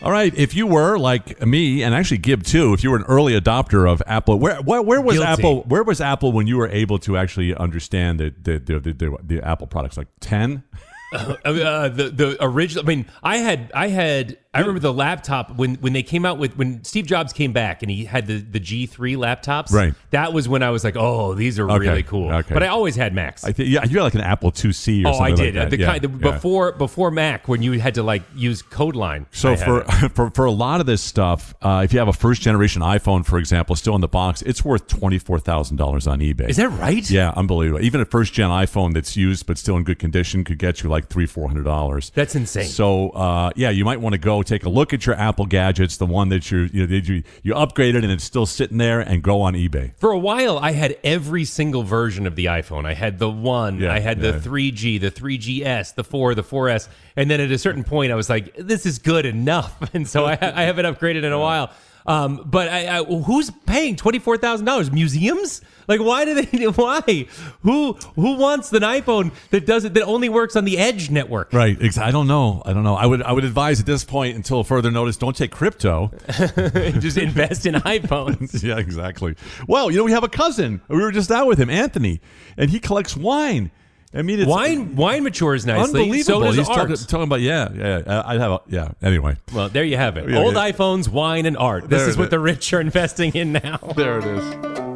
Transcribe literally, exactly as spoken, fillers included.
All right, if you were like me, and actually Gib too, if you were an early adopter of Apple, where where, where was Guilty. Apple? Where was Apple when you were able to actually understand the the the, the, the, the Apple products? Like ten? Uh, uh, the the original. I mean, I had I had I remember the laptop when when they came out with when Steve Jobs came back and he had the the G three laptops. Right. That was when I was like, oh, these are Okay, really cool. okay. But I always had Macs. I think yeah, you had like an Apple two C or oh, something I did. like that. The yeah, kind the, yeah. before before Mac when you had to like use code line. So I had for, it. for for a lot of this stuff, uh, if you have a first generation iPhone, for example, still in the box, it's worth twenty four thousand dollars on eBay. Is that right? Yeah, unbelievable. Even a first gen iPhone that's used but still in good condition could get you like three four hundred dollars. That's insane. So uh, yeah, you might want to go take a look at your Apple gadgets, the one that you you know that you you upgraded and it's still sitting there, and go on eBay. For a while, I had every single version of the iPhone. I had the one, Yeah, I had yeah. the three G, the three G S, the four, the four S, and then at a certain point, I was like, "This is good enough," and so I, I haven't upgraded in a while. Um, but I, I, who's paying twenty four thousand dollars? Museums? Like, why do they? Why? Who who wants an iPhone that doesn't that only works on the Edge network? Right. ex- I don't know. I don't know. I would I would advise at this point, until further notice, don't take crypto. Just invest in iPhones. Yeah, exactly. Well, you know, we have a cousin. We were just out with him, Anthony, and he collects wine. I mean, it's Wine wine matures nicely. unbelievable. So does He's art. talking, talking about yeah, yeah. I have a, yeah. Anyway, Well, there you have it. Yeah, Old yeah. iPhones, wine, and art. This There is it what is. the rich are investing in now. there it is.